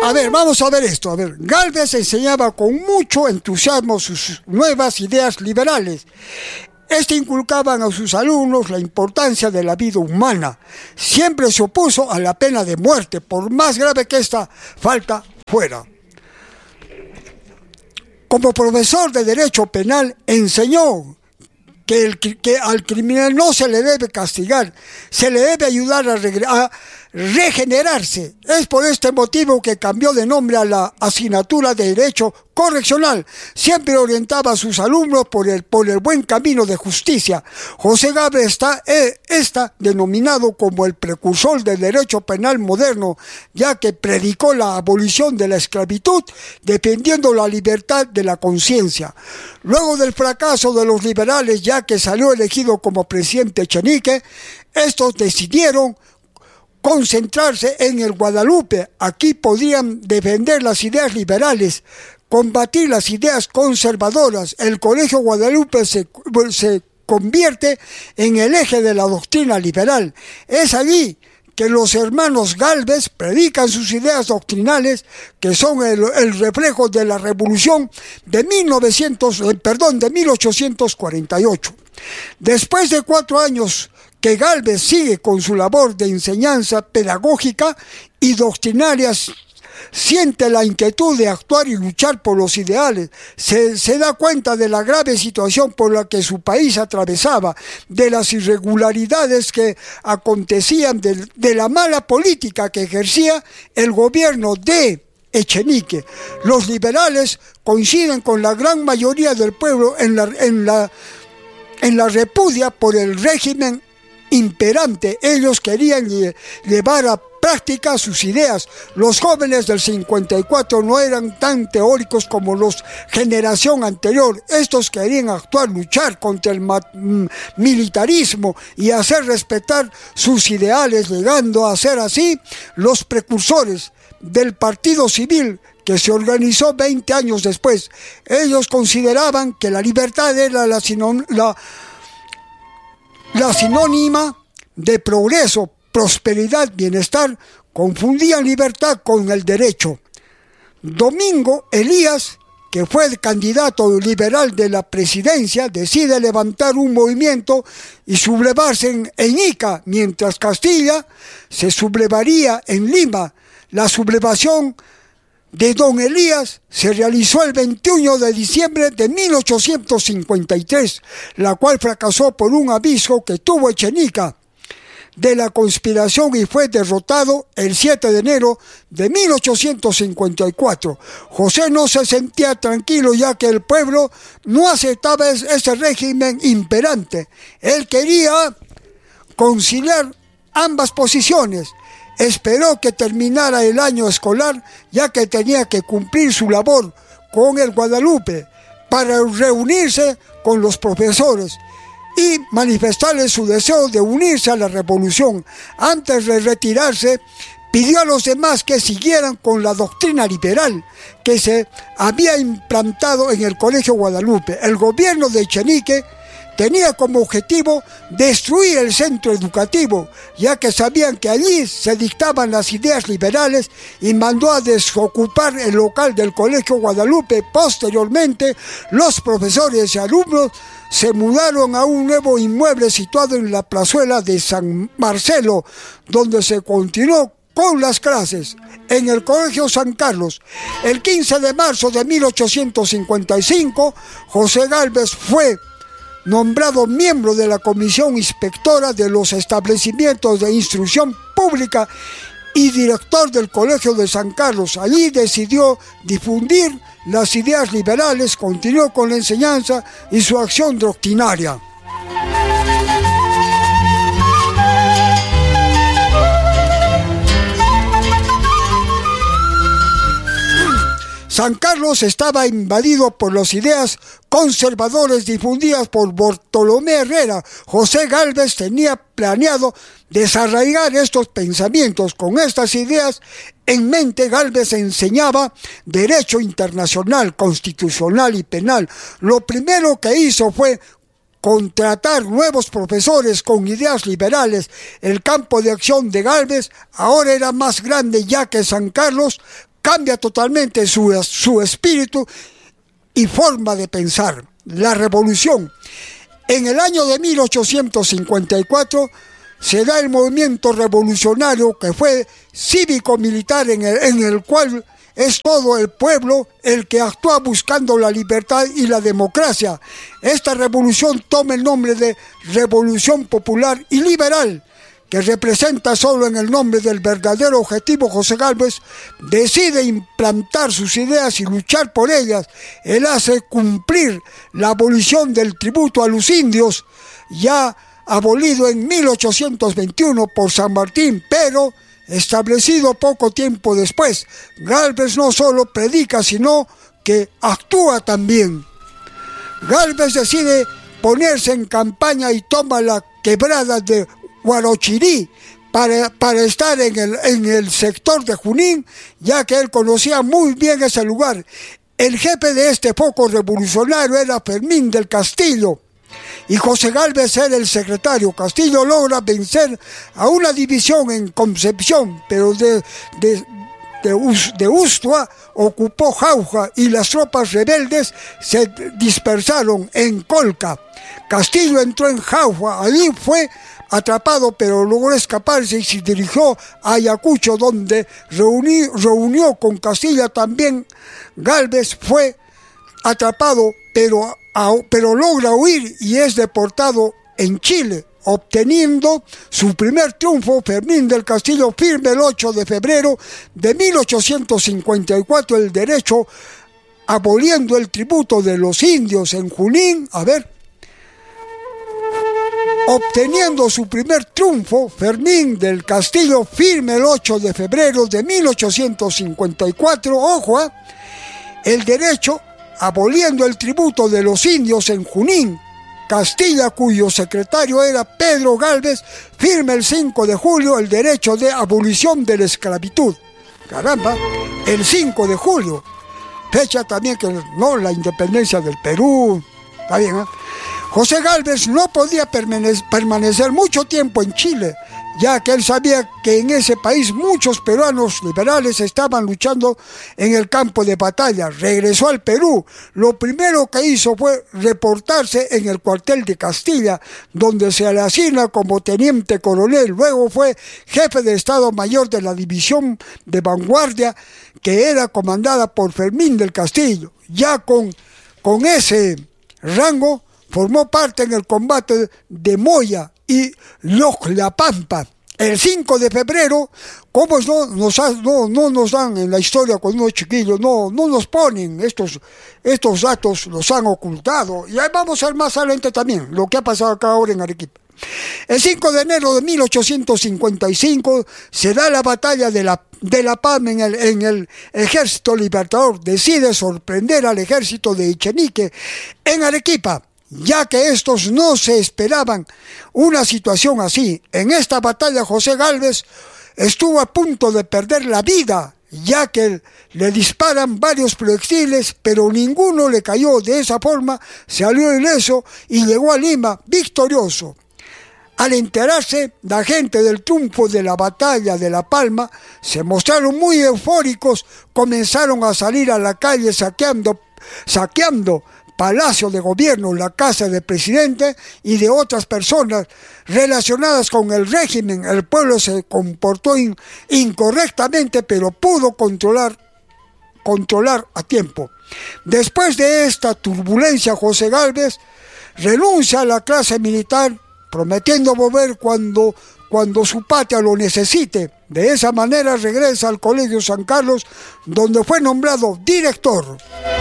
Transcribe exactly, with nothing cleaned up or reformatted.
A ver, vamos a ver esto. A ver, Gálvez enseñaba con mucho entusiasmo sus nuevas ideas liberales. Este inculcaban a sus alumnos la importancia de la vida humana. Siempre se opuso a la pena de muerte, por más grave que esta falta fuera. Como profesor de Derecho Penal, enseñó que, el, que al criminal no se le debe castigar, se le debe ayudar a, regre, a regenerarse. Es por este motivo que cambió de nombre a la asignatura de Derecho Correccional. Siempre orientaba a sus alumnos por el, por el buen camino de justicia. José Gálvez está, eh, está denominado como el precursor del derecho penal moderno, ya que predicó la abolición de la esclavitud, defendiendo la libertad de la conciencia. Luego del fracaso de los liberales, ya que salió elegido como presidente Echenique, estos decidieron concentrarse en el Guadalupe. Aquí podían defender las ideas liberales, combatir las ideas conservadoras. El Colegio Guadalupe se, se convierte en el eje de la doctrina liberal. Es allí que los hermanos Gálvez predican sus ideas doctrinales, que son el, el reflejo de la revolución de, mil novecientos, perdón, de mil ochocientos cuarenta y ocho. Después de cuatro años que Gálvez sigue con su labor de enseñanza pedagógica y doctrinarias, siente la inquietud de actuar y luchar por los ideales. Se, se da cuenta de la grave situación por la que su país atravesaba, de las irregularidades que acontecían, de, de la mala política que ejercía el gobierno de Echenique. Los liberales coinciden con la gran mayoría del pueblo en la, en la, en la repudia por el régimen imperante. Ellos querían llevar a práctica sus ideas. Los jóvenes del cincuenta y cuatro no eran tan teóricos como los generación anterior. Estos querían actuar, luchar contra el militarismo y hacer respetar sus ideales, llegando a ser así los precursores del Partido Civil, que se organizó veinte años después. Ellos consideraban que la libertad era la, la La sinónima de progreso, prosperidad, bienestar. Confundían libertad con el derecho. Domingo Elías, que fue el candidato liberal de la presidencia, decide levantar un movimiento y sublevarse en, en Ica, mientras Castilla se sublevaría en Lima. La sublevación de don Elías se realizó el veintiuno de diciembre de mil ochocientos cincuenta y tres, la cual fracasó por un aviso que tuvo Echenique de la conspiración y fue derrotado el siete de enero de mil ochocientos cincuenta y cuatro. José no se sentía tranquilo, ya que el pueblo no aceptaba ese régimen imperante. Él quería conciliar ambas posiciones. Esperó que terminara el año escolar, ya que tenía que cumplir su labor con el Guadalupe para reunirse con los profesores y manifestarles su deseo de unirse a la revolución. Antes de retirarse, pidió a los demás que siguieran con la doctrina liberal que se había implantado en el Colegio Guadalupe. El gobierno de Echenique tenía como objetivo destruir el centro educativo, ya que sabían que allí se dictaban las ideas liberales, y mandó a desocupar el local del Colegio Guadalupe. Posteriormente, los profesores y alumnos se mudaron a un nuevo inmueble situado en la plazuela de San Marcelo, donde se continuó con las clases. En el Colegio San Carlos, el quince de marzo de mil ochocientos cincuenta y cinco, José Gálvez fue nombrado miembro de la Comisión Inspectora de los Establecimientos de Instrucción Pública y director del Colegio de San Carlos. Allí decidió difundir las ideas liberales, continuó con la enseñanza y su acción doctrinaria. San Carlos estaba invadido por las ideas conservadoras difundidas por Bartolomé Herrera. José Gálvez tenía planeado desarraigar estos pensamientos. Con estas ideas en mente, Gálvez enseñaba derecho internacional, constitucional y penal. Lo primero que hizo fue contratar nuevos profesores con ideas liberales. El campo de acción de Gálvez ahora era más grande, ya que San Carlos cambia totalmente su, su espíritu y forma de pensar. La revolución. En el año de mil ochocientos cincuenta y cuatro se da el movimiento revolucionario, que fue cívico-militar, en el, en el cual es todo el pueblo el que actúa buscando la libertad y la democracia. Esta revolución toma el nombre de Revolución Popular y Liberal, que representa solo en el nombre del verdadero objetivo. José Gálvez decide implantar sus ideas y luchar por ellas. Él hace cumplir la abolición del tributo a los indios, ya abolido en mil ochocientos veintiuno por San Martín, pero establecido poco tiempo después. Gálvez no solo predica, sino que actúa también. Gálvez decide ponerse en campaña y toma la quebrada de Huarochirí para, para estar en el, en el sector de Junín, ya que él conocía muy bien ese lugar. El jefe de este foco revolucionario era Fermín del Castillo, y José Gálvez era el secretario. Castillo logra vencer a una división en Concepción, pero de, de, de, de Ustua ocupó Jauja y las tropas rebeldes se dispersaron en Colca. Castillo entró en Jauja, allí fue atrapado, pero logró escaparse y se dirigió a Ayacucho, donde reuní, reunió con Castilla. También Gálvez fue atrapado, pero, a, pero logra huir y es deportado en Chile, obteniendo su primer triunfo. Fermín del Castillo firma el ocho de febrero de mil ochocientos cincuenta y cuatro el derecho, aboliendo el tributo de los indios en Junín. A ver, obteniendo su primer triunfo, Fermín del Castillo firma el ocho de febrero de mil ochocientos cincuenta y cuatro, ojo, ¿eh? el derecho, aboliendo el tributo de los indios en Junín. Castilla, cuyo secretario era Pedro Gálvez, firma el cinco de julio el derecho de abolición de la esclavitud. Caramba, el cinco de julio, fecha también que no la independencia del Perú. Está bien, ¿eh? José Gálvez no podía permanecer mucho tiempo en Chile, ya que él sabía que en ese país muchos peruanos liberales estaban luchando en el campo de batalla. Regresó al Perú. Lo primero que hizo fue reportarse en el cuartel de Castilla, donde se le asigna como teniente coronel. Luego fue jefe de Estado Mayor de la División de Vanguardia, que era comandada por Fermín del Castillo. Ya con, con ese rango formó parte en el combate de Moya y Lochlapampa. El cinco de febrero, como no nos, no, no nos dan en la historia cuando uno es chiquillo, no, no nos ponen estos, estos datos, los han ocultado. Y ahí vamos a ver más adelante también lo que ha pasado acá ahora en Arequipa. El cinco de enero de mil ochocientos cincuenta y cinco se da la batalla de la, de la Palma en el, en el Ejército Libertador. Decide sorprender al ejército de Echenique en Arequipa, ya que estos no se esperaban una situación así. En esta batalla José Gálvez estuvo a punto de perder la vida, ya que le disparan varios proyectiles, pero ninguno le cayó. De esa forma salió ileso y llegó a Lima victorioso. Al enterarse la gente del triunfo de la batalla de La Palma, se mostraron muy eufóricos, comenzaron a salir a la calle saqueando, saqueando Palacio de Gobierno, la casa del presidente y de otras personas relacionadas con el régimen. El pueblo se comportó in, incorrectamente, pero pudo controlar, controlar a tiempo. Después de esta turbulencia, José Gálvez renuncia a la clase militar, prometiendo volver cuando, cuando su patria lo necesite. De esa manera regresa al Colegio San Carlos, donde fue nombrado director.